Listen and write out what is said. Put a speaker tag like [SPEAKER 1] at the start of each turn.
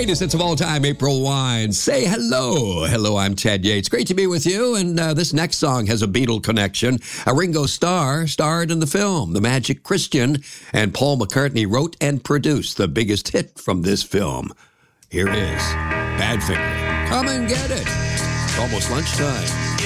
[SPEAKER 1] greatest hits of all time, April Wine. Say hello. Hello, I'm Ted Yates. Great to be with you. And this next song has a Beatle connection. Ringo Starr starred in the film, The Magic Christian, and Paul McCartney wrote and produced the biggest hit from this film. Here it is, Badfinger. Come and get it. It's almost lunchtime.